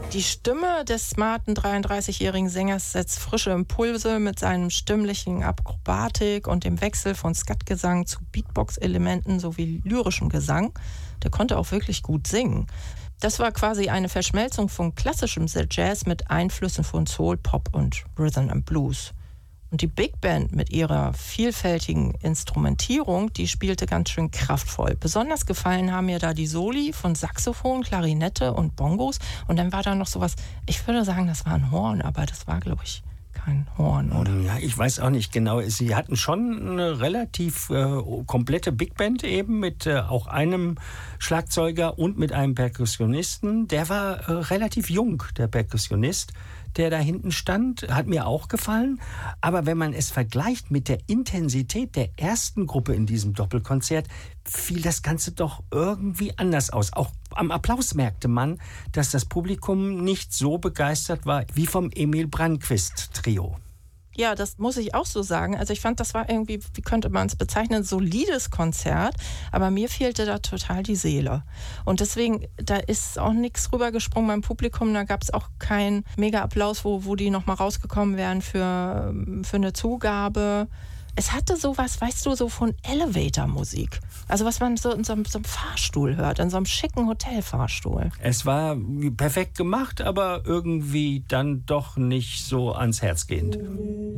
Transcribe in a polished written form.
Die Stimme des smarten 33-jährigen Sängers setzt frische Impulse mit seinem stimmlichen Akrobatik und dem Wechsel von Skatgesang zu Beatbox-Elementen sowie lyrischem Gesang. Der konnte auch wirklich gut singen. Das war quasi eine Verschmelzung von klassischem Jazz mit Einflüssen von Soul, Pop und Rhythm and Blues. Und die Big Band mit ihrer vielfältigen Instrumentierung, die spielte ganz schön kraftvoll. Besonders gefallen haben mir da die Soli von Saxophon, Klarinette und Bongos. Und dann war da noch sowas, ich würde sagen, das war ein Horn, aber das war, glaube ich, kein Horn, oder? Ja, ich weiß auch nicht genau. Sie hatten schon eine relativ komplette Big Band eben mit auch einem Schlagzeuger und mit einem Perkussionisten. Der war relativ jung, der Perkussionist, der da hinten stand, hat mir auch gefallen. Aber wenn man es vergleicht mit der Intensität der ersten Gruppe in diesem Doppelkonzert, fiel das Ganze doch irgendwie anders aus. Auch am Applaus merkte man, dass das Publikum nicht so begeistert war wie vom Emil Brandquist-Trio. Ja, das muss ich auch so sagen. Also ich fand, das war irgendwie, wie könnte man es bezeichnen, solides Konzert, aber mir fehlte da total die Seele. Und deswegen, da ist auch nichts rübergesprungen beim Publikum, da gab es auch keinen Mega-Applaus, wo die nochmal rausgekommen wären für eine Zugabe. Es hatte sowas, weißt du, so von Elevator-Musik. Also was man so in so einem Fahrstuhl hört, in so einem schicken Hotelfahrstuhl. Es war perfekt gemacht, aber irgendwie dann doch nicht so ans Herz gehend.